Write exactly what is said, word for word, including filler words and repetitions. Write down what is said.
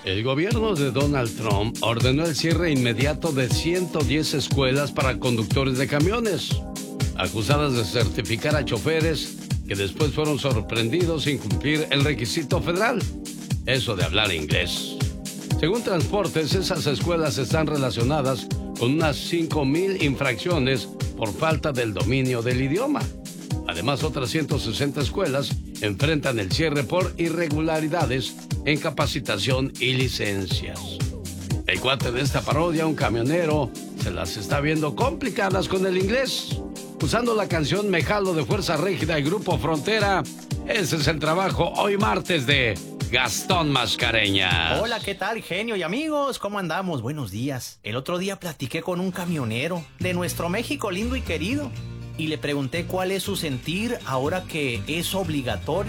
El gobierno de Donald Trump ordenó el cierre inmediato de ciento diez escuelas para conductores de camiones, acusadas de certificar a choferes que después fueron sorprendidos sin cumplir el requisito federal, eso de hablar inglés. Según Transportes, esas escuelas están relacionadas con unas cinco mil infracciones por falta del dominio del idioma. Además, otras ciento sesenta escuelas enfrentan el cierre por irregularidades en capacitación y licencias. El cuate de esta parodia, un camionero, se las está viendo complicadas con el inglés. Usando la canción Me Jalo de Fuerza Régida y Grupo Frontera, ese es el trabajo hoy martes de Gastón Mascareñas. Hola, ¿qué tal, genio y amigos? ¿Cómo andamos? Buenos días. El otro día platiqué con un camionero de nuestro México lindo y querido y le pregunté cuál es su sentir ahora que es obligatorio